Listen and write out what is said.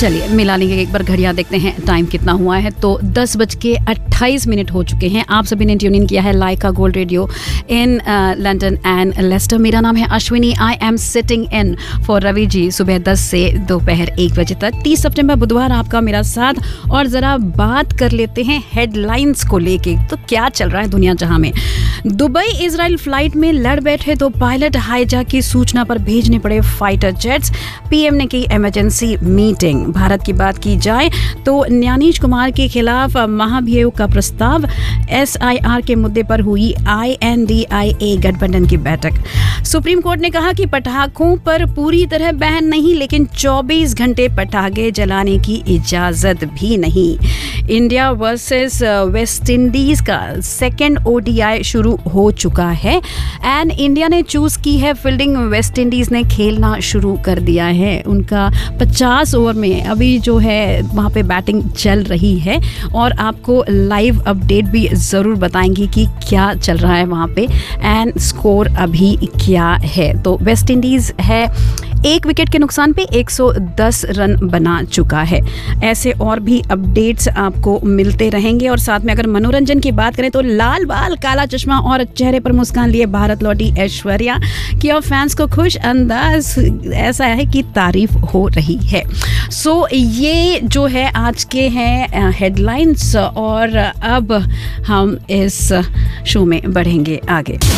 चलिए मिला लेंगे एक बार घड़ियां, देखते हैं टाइम कितना हुआ है। तो 10:28 हो चुके हैं। आप सभी ने ट्यून इन किया है लाइका gold radio in London and Lester. मेरा नाम है Ashwini. I am sitting in for Ravi ji सुबह 10 से दोपहर 1 बजे तक। 30 सितंबर बुधवार आपका मेरा साथ। और ज़रा बात कर लेते हैं हेडलाइंस को लेके, तो क्या चल रहा है दुनिया जहां में। दुबई इजराइल फ्लाइट में लड़ बैठे तो पायलट हाईजैक की सूचना पर भेजने पड़े फाइटर जेट्स। पीएम ने की इमरजेंसी मीटिंग। भारत की बात की जाए तो न्यानीश कुमार के खिलाफ महाभियोग का प्रस्ताव। एसआईआर के मुद्दे पर हुई INDIA गठबंधन की बैठक। सुप्रीम कोर्ट ने कहा कि पटाखों पर पूरी तरह बैन नहीं, लेकिन 24 घंटे पटाखे जलाने की इजाजत भी नहीं। इंडिया वर्सेस वेस्ट इंडीज का सेकेंड ODI शुरू हो चुका है एंड इंडिया ने चूज की है फील्डिंग। वेस्ट इंडीज ने खेलना शुरू कर दिया है। उनका 50 ओवर में अभी जो है वहाँ पे बैटिंग चल रही है और आपको लाइव अपडेट भी ज़रूर बताएंगी कि क्या चल रहा है वहाँ पे एंड स्कोर अभी क्या है। तो वेस्ट इंडीज़ है 1 विकेट के नुकसान पे 110 रन बना चुका है। ऐसे और भी अपडेट्स आपको मिलते रहेंगे। और साथ में अगर मनोरंजन की बात करें तो लाल बाल काला चश्मा और चेहरे पर मुस्कान लिए भारत लौटी ऐश्वर्या की और फैंस को खुश अंदाज ऐसा है कि तारीफ हो रही है। सो ये जो है आज के हैं हेडलाइंस और अब हम इस शो में बढ़ेंगे आगे।